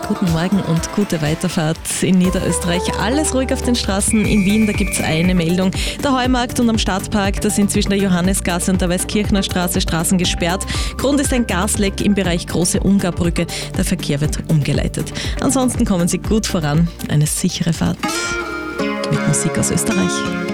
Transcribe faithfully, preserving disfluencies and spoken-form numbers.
guten Morgen und gute Weiterfahrt in Niederösterreich. Alles ruhig auf den Straßen. In Wien, da gibt es eine Meldung. Der Heumarkt und am Stadtpark, da sind zwischen der Johannesgasse und der Weißkirchner Straße Straßen gesperrt. Grund ist ein Gasleck im Bereich Große Ungarbrücke. Der Verkehr wird umgeleitet. Ansonsten kommen Sie gut voran. Eine sichere Fahrt mit Musik aus Österreich.